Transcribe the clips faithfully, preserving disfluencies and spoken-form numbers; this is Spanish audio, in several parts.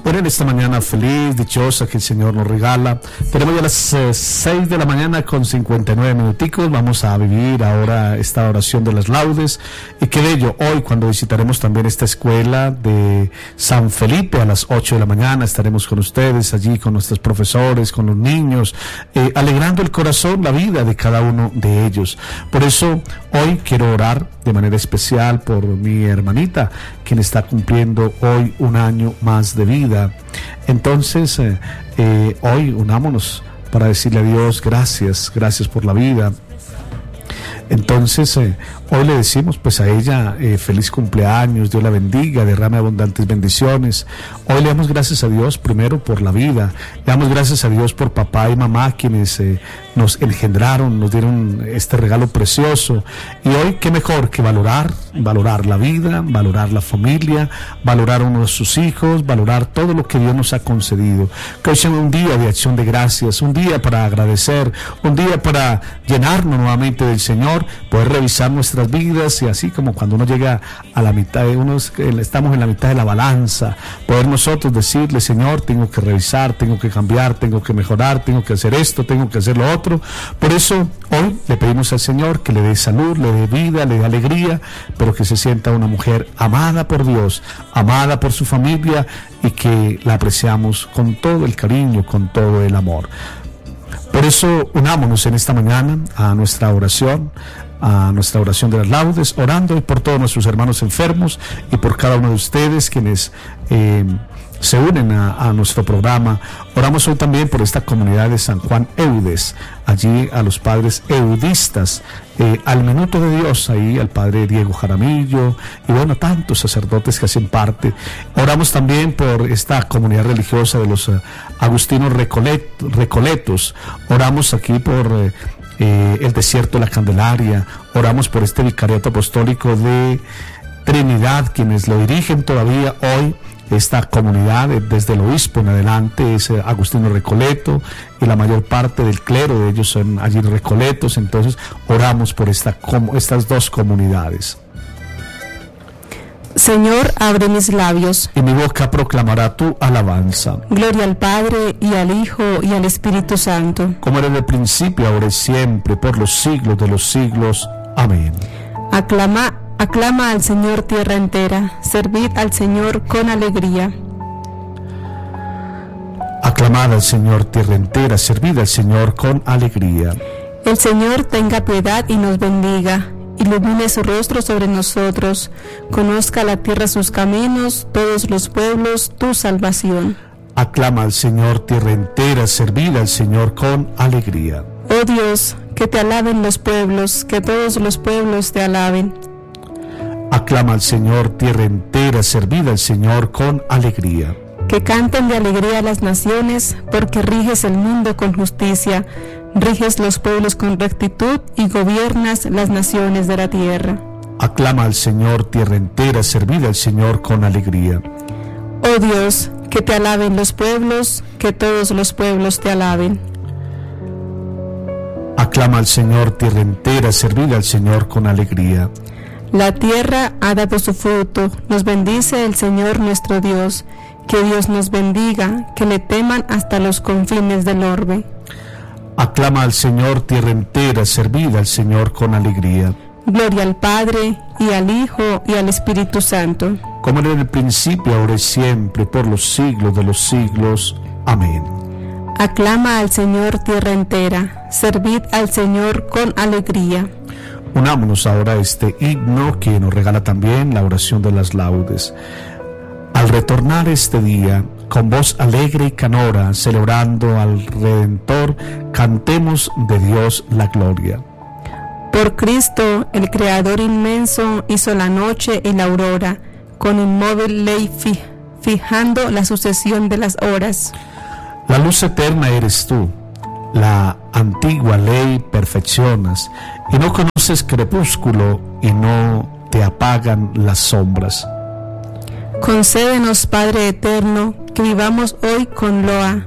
Bueno, en esta mañana feliz, dichosa que el Señor nos regala. Tenemos ya las eh, seis de la mañana con cincuenta y nueve minuticos. Vamos a vivir ahora esta oración de las laudes. Y qué bello, hoy cuando visitaremos también esta escuela de San Felipe a las ocho de la mañana, estaremos con ustedes allí, con nuestros profesores, con los niños, eh, alegrando el corazón, la vida de cada uno de ellos. Por eso hoy quiero orar de manera especial por mi hermanita, quien está cumpliendo hoy un año más de vida. Entonces, eh, eh, hoy unámonos para decirle a Dios gracias, gracias por la vida. Entonces, eh, hoy le decimos pues a ella eh, feliz cumpleaños, Dios la bendiga, derrame abundantes bendiciones. Hoy le damos gracias a Dios primero por la vida, le damos gracias a Dios por papá y mamá quienes eh, nos engendraron, nos dieron este regalo precioso. Y hoy qué mejor que valorar, valorar la vida, valorar la familia, valorar uno de sus hijos, valorar todo lo que Dios nos ha concedido. Que hoy sea un día de acción de gracias, un día para agradecer, un día para llenarnos nuevamente del Señor, poder revisar nuestras vidas y así como cuando uno llega a la mitad de uno, estamos en la mitad de la balanza, poder nosotros decirle, Señor, tengo que revisar, tengo que cambiar, tengo que mejorar, tengo que hacer esto, tengo que hacer lo otro. Por eso hoy le pedimos al Señor que le dé salud, le dé vida, le dé alegría, pero que se sienta una mujer amada por Dios, amada por su familia y que la apreciamos con todo el cariño, con todo el amor. Por eso unámonos en esta mañana a nuestra oración, a nuestra oración de las laudes, orando hoy por todos nuestros hermanos enfermos y por cada uno de ustedes quienes eh, se unen a, a nuestro programa. Oramos hoy también por esta comunidad de San Juan Eudes, allí a los padres eudistas, eh, al Minuto de Dios, ahí al padre Diego Jaramillo y bueno, tantos sacerdotes que hacen parte. Oramos también por esta comunidad religiosa de los uh, agustinos recolet, recoletos. Oramos aquí por eh, eh, el desierto de la Candelaria. Oramos por este vicariato apostólico de Trinidad, quienes lo dirigen todavía hoy. Esta comunidad, desde el obispo en adelante, es Agustino Recoleto y la mayor parte del clero de ellos son allí recoletos. Entonces oramos por esta, estas dos comunidades. Señor, abre mis labios, y mi boca proclamará tu alabanza. Gloria al Padre, y al Hijo, y al Espíritu Santo, como era en el principio, ahora y siempre, por los siglos de los siglos. Amén. Aclama Aclama al Señor tierra entera, servid al Señor con alegría. Aclamad al Señor tierra entera, servid al Señor con alegría. El Señor tenga piedad y nos bendiga, ilumine su rostro sobre nosotros, conozca la tierra sus caminos, todos los pueblos tu salvación. Aclama al Señor tierra entera, servid al Señor con alegría. Oh Dios, que te alaben los pueblos, que todos los pueblos te alaben. Aclama al Señor tierra entera, servid al Señor con alegría. Que canten de alegría las naciones, porque riges el mundo con justicia, riges los pueblos con rectitud y gobiernas las naciones de la tierra. Aclama al Señor tierra entera, servid al Señor con alegría. Oh Dios, que te alaben los pueblos, que todos los pueblos te alaben. Aclama al Señor tierra entera, servid al Señor con alegría. La tierra ha dado su fruto, nos bendice el Señor nuestro Dios. Que Dios nos bendiga, que le teman hasta los confines del orbe. Aclama al Señor tierra entera, servid al Señor con alegría. Gloria al Padre, y al Hijo, y al Espíritu Santo. Como era en el principio, ahora y siempre, por los siglos de los siglos. Amén. Aclama al Señor tierra entera, servid al Señor con alegría. Unámonos ahora a este himno que nos regala también la oración de las laudes. Al retornar este día, con voz alegre y canora, celebrando al Redentor, cantemos de Dios la gloria. Por Cristo, el Creador inmenso, hizo la noche y la aurora, con inmóvil ley fi- fijando la sucesión de las horas. La luz eterna eres tú, la antigua ley perfeccionas, y no conoces crepúsculo y no te apagan las sombras. Concédenos, Padre eterno, que vivamos hoy con loa,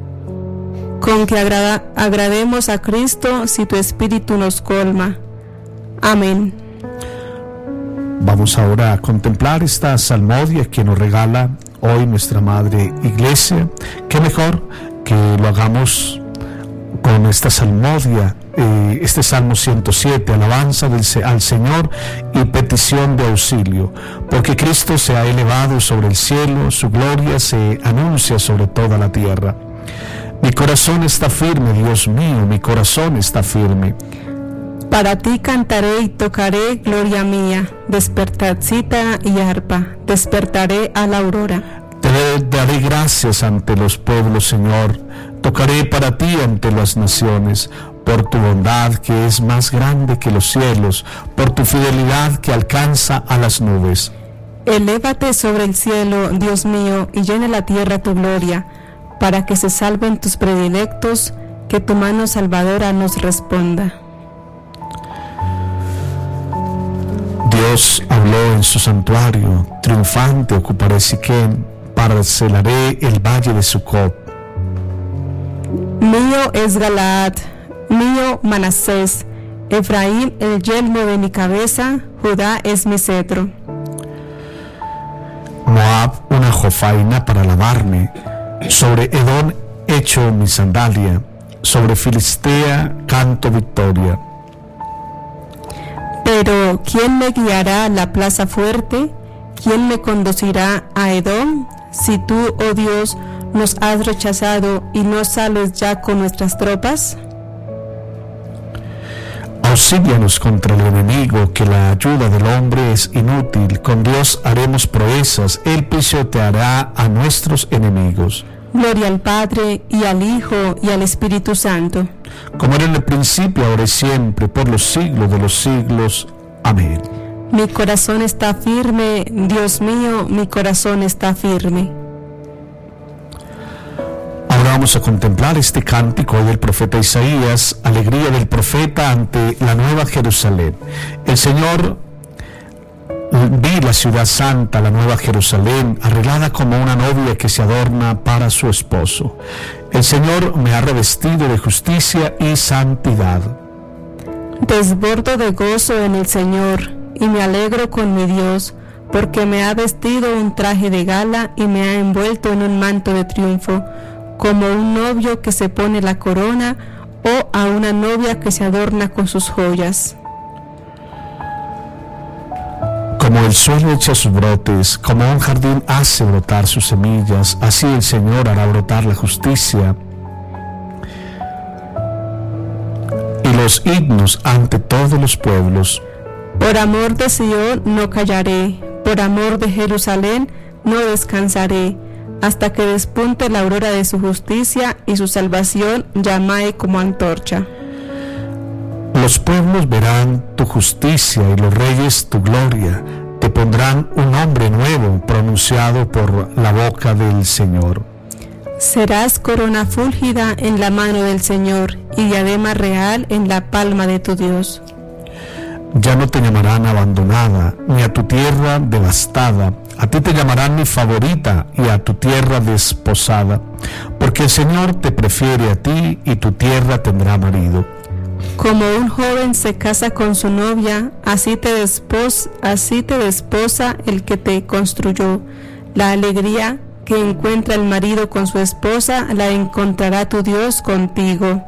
con que agrada, agrademos a Cristo si tu Espíritu nos colma. Amén. Vamos ahora a contemplar esta salmodia que nos regala hoy nuestra Madre Iglesia. Qué mejor que lo hagamos con esta salmodia, eh, este Salmo ciento siete, alabanza del, al Señor y petición de auxilio, porque Cristo se ha elevado sobre el cielo, su gloria se anuncia sobre toda la tierra. Mi corazón está firme, Dios mío, mi corazón está firme. Para ti cantaré y tocaré, gloria mía, despertad cítara y arpa, despertaré a la aurora. Te daré gracias ante los pueblos, Señor, tocaré para ti ante las naciones, por tu bondad que es más grande que los cielos, por tu fidelidad que alcanza a las nubes. Elévate sobre el cielo, Dios mío, y llene la tierra tu gloria, para que se salven tus predilectos, que tu mano salvadora nos responda. Dios habló en su santuario, triunfante ocuparé Siquem, parcelaré el valle de Sucot. Mío es Galaad, mío Manasés, Efraín el yelmo de mi cabeza, Judá es mi cetro. Moab una jofaina para lavarme, sobre Edom echo mi sandalia, sobre Filistea canto victoria. Pero ¿quién me guiará a la plaza fuerte? ¿Quién me conducirá a Edom? Si tú, oh Dios, nos has rechazado y no sales ya con nuestras tropas. Auxílianos contra el enemigo, que la ayuda del hombre es inútil. Con Dios haremos proezas, Él pisoteará a nuestros enemigos. Gloria al Padre, y al Hijo, y al Espíritu Santo. Como era en el principio, ahora y siempre, por los siglos de los siglos. Amén. Mi corazón está firme, Dios mío, mi corazón está firme. Ahora vamos a contemplar este cántico del profeta Isaías, alegría del profeta ante la nueva Jerusalén. El Señor, vi la ciudad santa, la nueva Jerusalén, arreglada como una novia que se adorna para su esposo. El Señor me ha revestido de justicia y santidad. Desbordo de gozo en el Señor, y me alegro con mi Dios, porque me ha vestido un traje de gala y me ha envuelto en un manto de triunfo, como un novio que se pone la corona, o a una novia que se adorna con sus joyas. Como el suelo echa sus brotes, como un jardín hace brotar sus semillas, así el Señor hará brotar la justicia y los himnos ante todos los pueblos. Por amor de Sion no callaré, por amor de Jerusalén no descansaré, hasta que despunte la aurora de su justicia y su salvación llamae como antorcha. Los pueblos verán tu justicia y los reyes tu gloria. Te pondrán un nombre nuevo pronunciado por la boca del Señor. Serás corona fúlgida en la mano del Señor y diadema real en la palma de tu Dios. Ya no te llamarán abandonada, ni a tu tierra devastada. A ti te llamarán mi favorita y a tu tierra desposada, porque el Señor te prefiere a ti y tu tierra tendrá marido. Como un joven se casa con su novia, así te despos, así te desposa el que te construyó. La alegría que encuentra el marido con su esposa, la encontrará tu Dios contigo.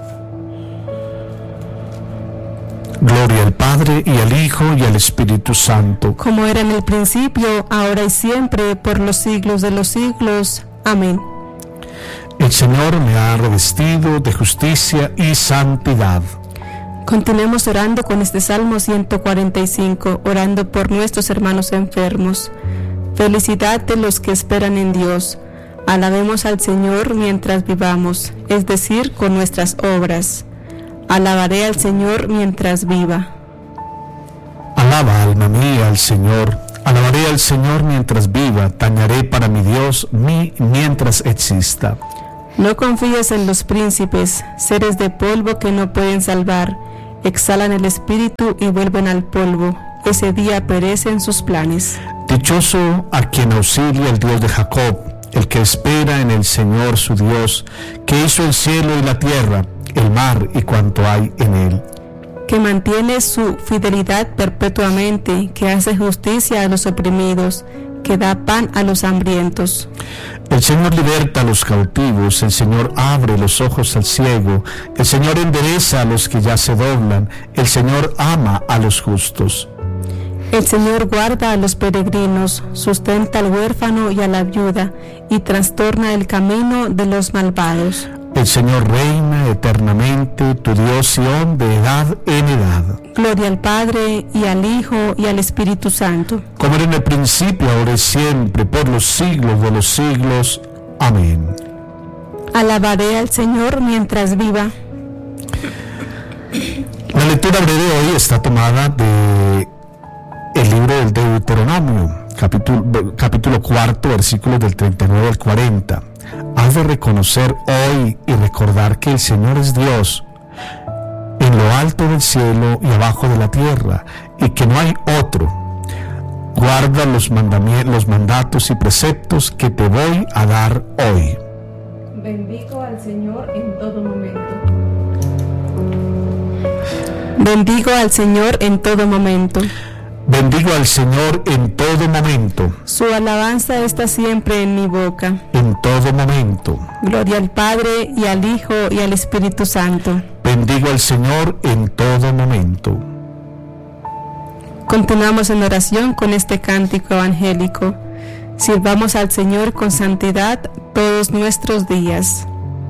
Gloria al Padre, y al Hijo, y al Espíritu Santo. Como era en el principio, ahora y siempre, por los siglos de los siglos. Amén. El Señor me ha revestido de justicia y santidad. Continuemos orando con este Salmo ciento cuarenta y cinco, orando por nuestros hermanos enfermos. Felicidad de los que esperan en Dios. Alabemos al Señor mientras vivamos, es decir, con nuestras obras. Alabaré al Señor mientras viva. Alaba, alma mía, al Señor. Alabaré al Señor mientras viva. Tañaré para mi Dios mi, mientras exista. No confíes en los príncipes, seres de polvo que no pueden salvar. Exhalan el espíritu y vuelven al polvo. Ese día perecen sus planes. Dichoso a quien auxilia el Dios de Jacob, el que espera en el Señor su Dios, que hizo el cielo y la tierra, el mar y cuanto hay en él. Que mantiene su fidelidad perpetuamente, que hace justicia a los oprimidos, que da pan a los hambrientos. El Señor liberta a los cautivos, el Señor abre los ojos al ciego, el Señor endereza a los que ya se doblan, el Señor ama a los justos. El Señor guarda a los peregrinos, sustenta al huérfano y a la viuda, y trastorna el camino de los malvados. El Señor reina eternamente, tu Dios Sión, de edad en edad. Gloria al Padre, y al Hijo, y al Espíritu Santo. Como era en el principio, ahora y siempre, por los siglos de los siglos. Amén. Alabaré al Señor mientras viva. La lectura breve de hoy está tomada de el libro del Deuteronomio, capítulo, capítulo cuarto, versículos del treinta y nueve al cuarenta. Has de reconocer hoy y recordar que el Señor es Dios en lo alto del cielo y abajo de la tierra, y que no hay otro. Guarda los, los mandatos y preceptos que te voy a dar hoy. Bendigo al Señor en todo momento. Bendigo al Señor en todo momento. Bendigo al Señor en todo momento. Su alabanza está siempre en mi boca. En todo momento. Gloria al Padre, y al Hijo, y al Espíritu Santo. Bendigo al Señor en todo momento. Continuamos en oración con este cántico evangélico. Sirvamos al Señor con santidad todos nuestros días.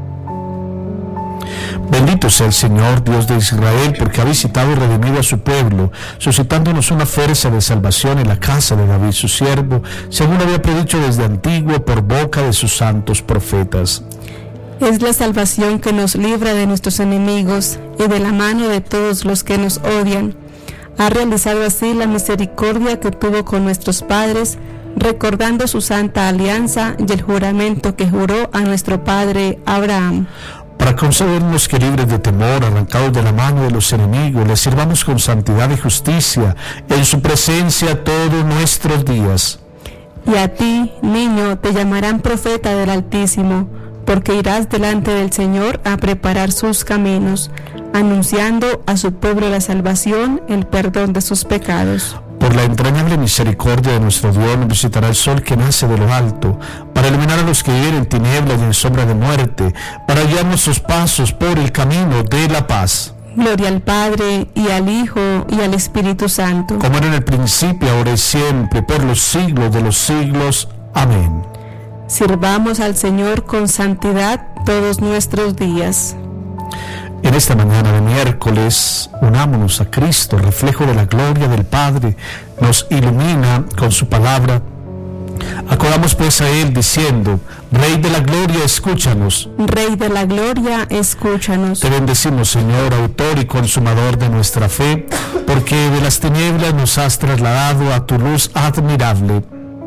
Bendito sea el Señor, Dios de Israel, porque ha visitado y redimido a su pueblo, suscitándonos una fuerza de salvación en la casa de David su siervo, según había predicho desde antiguo por boca de sus santos profetas. Es la salvación que nos libra de nuestros enemigos y de la mano de todos los que nos odian. Ha realizado así la misericordia que tuvo con nuestros padres, recordando su santa alianza y el juramento que juró a nuestro padre Abraham. Para concedernos que, libres de temor, arrancados de la mano de los enemigos, les sirvamos con santidad y justicia en su presencia todos nuestros días. Y a ti, niño, te llamarán profeta del Altísimo, porque irás delante del Señor a preparar sus caminos, anunciando a su pueblo la salvación, el perdón de sus pecados. Por la entrañable misericordia de nuestro Dios nos visitará el sol que nace de lo alto, para iluminar a los que viven en tinieblas y en sombra de muerte, para guiar nuestros pasos por el camino de la paz. Gloria al Padre, y al Hijo, y al Espíritu Santo. Como era en el principio, ahora y siempre, por los siglos de los siglos. Amén. Sirvamos al Señor con santidad todos nuestros días. En esta mañana de miércoles, unámonos a Cristo, reflejo de la gloria del Padre, nos ilumina con su palabra. Acudamos pues a Él diciendo: Rey de la gloria, escúchanos. Rey de la gloria, escúchanos. Te bendecimos, Señor, autor y consumador de nuestra fe, porque de las tinieblas nos has trasladado a tu luz admirable.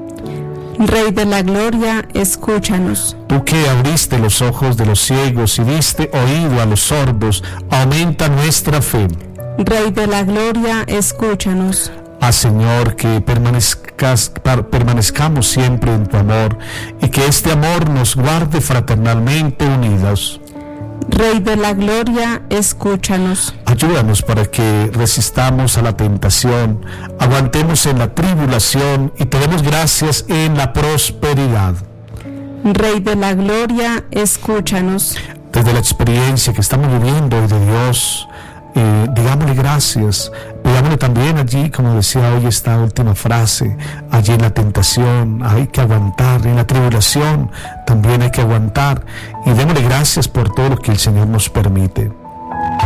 Rey de la gloria, escúchanos. Tú que abriste los ojos de los ciegos y diste oído a los sordos, aumenta nuestra fe. Rey de la gloria, escúchanos. Haz, Señor, que permanezcas, permanezcamos siempre en tu amor, y que este amor nos guarde fraternalmente unidos. Rey de la gloria, escúchanos. Ayúdanos para que resistamos a la tentación, aguantemos en la tribulación y te demos gracias en la prosperidad. Rey de la gloria, escúchanos. Desde la experiencia que estamos viviendo hoy de Dios, eh, digámosle gracias, pidámosle también allí, como decía hoy esta última frase, allí en la tentación hay que aguantar, en la tribulación también hay que aguantar, y démosle gracias por todo lo que el Señor nos permite.